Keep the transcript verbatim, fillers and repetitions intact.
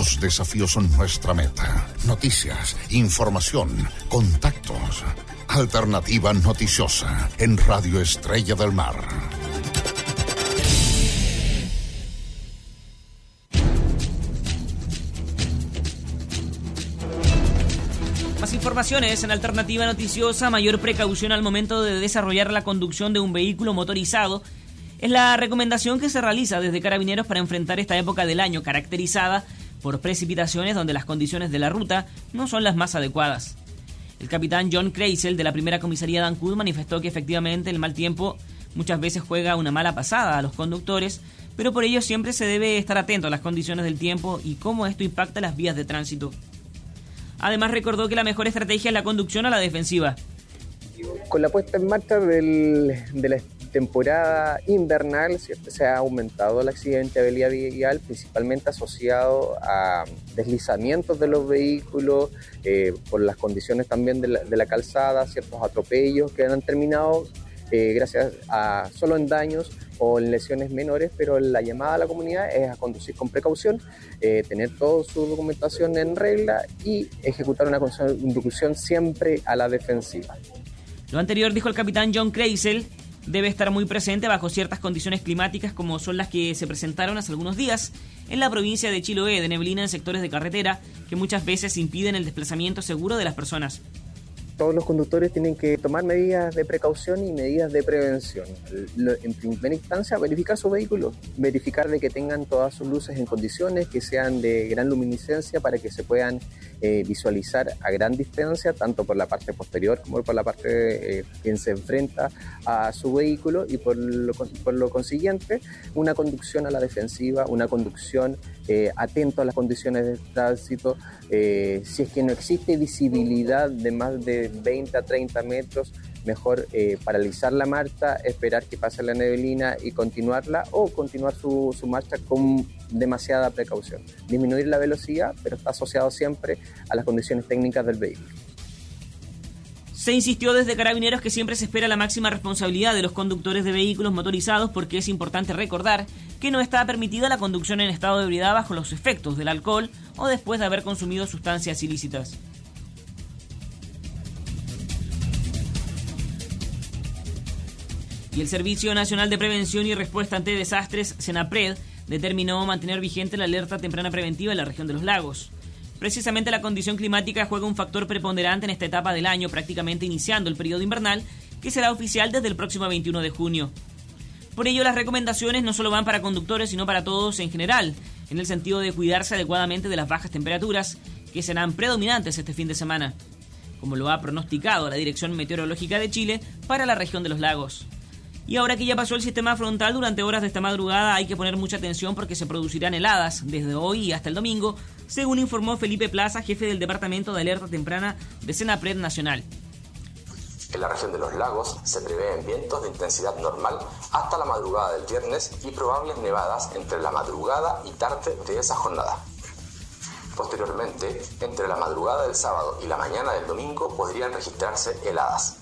Los desafíos son nuestra meta. Noticias, información, contactos. Alternativa Noticiosa en Radio Estrella del Mar. Más informaciones en Alternativa Noticiosa. Mayor precaución al momento de desarrollar la conducción de un vehículo motorizado es la recomendación que se realiza desde Carabineros para enfrentar esta época del año caracterizada por precipitaciones donde las condiciones de la ruta no son las más adecuadas. El capitán John Kreisel de la primera comisaría de Ancud manifestó que efectivamente el mal tiempo muchas veces juega una mala pasada a los conductores, pero por ello siempre se debe estar atento a las condiciones del tiempo y cómo esto impacta las vías de tránsito. Además recordó que la mejor estrategia es la conducción a la defensiva. Con la puesta en marcha del, de la temporada invernal, ¿cierto?, se ha aumentado la accidentabilidad vial, principalmente asociado a deslizamientos de los vehículos, eh, por las condiciones también de la, de la calzada, ciertos atropellos que han terminado eh, gracias a solo en daños o en lesiones menores, pero la llamada a la comunidad es a conducir con precaución, eh, tener toda su documentación en regla y ejecutar una conducción siempre a la defensiva. Lo anterior dijo el capitán John Kreisel. Debe estar muy presente bajo ciertas condiciones climáticas como son las que se presentaron hace algunos días en la provincia de Chiloé, de neblina en sectores de carretera que muchas veces impiden el desplazamiento seguro de las personas. Todos los conductores tienen que tomar medidas de precaución y medidas de prevención. En primera instancia, verificar su vehículo, verificar de que tengan todas sus luces en condiciones, que sean de gran luminiscencia para que se puedan eh, visualizar a gran distancia, tanto por la parte posterior como por la parte eh, quien se enfrenta a su vehículo, y por lo, por lo consiguiente, una conducción a la defensiva, una conducción eh, atento a las condiciones de tránsito. Eh, si es que no existe visibilidad de más de veinte a treinta metros, mejor eh, paralizar la marcha, esperar que pase la neblina y continuarla, o continuar su, su marcha con demasiada precaución. Disminuir la velocidad, pero está asociado siempre a las condiciones técnicas del vehículo. Se insistió desde Carabineros que siempre se espera la máxima responsabilidad de los conductores de vehículos motorizados, porque es importante recordar que no está permitida la conducción en estado de ebriedad bajo los efectos del alcohol o después de haber consumido sustancias ilícitas. Y el Servicio Nacional de Prevención y Respuesta ante Desastres, SENAPRED, determinó mantener vigente la alerta temprana preventiva en la región de los lagos. Precisamente la condición climática juega un factor preponderante en esta etapa del año, prácticamente iniciando el periodo invernal, que será oficial desde el próximo veintiuno de junio. Por ello, las recomendaciones no solo van para conductores, sino para todos en general, en el sentido de cuidarse adecuadamente de las bajas temperaturas, que serán predominantes este fin de semana, como lo ha pronosticado la Dirección Meteorológica de Chile para la región de los lagos. Y ahora que ya pasó el sistema frontal, durante horas de esta madrugada hay que poner mucha atención porque se producirán heladas desde hoy hasta el domingo, según informó Felipe Plaza, jefe del Departamento de Alerta Temprana de SENAPRED Nacional. En la región de los lagos se prevén vientos de intensidad normal hasta la madrugada del viernes y probables nevadas entre la madrugada y tarde de esa jornada. Posteriormente, entre la madrugada del sábado y la mañana del domingo podrían registrarse heladas.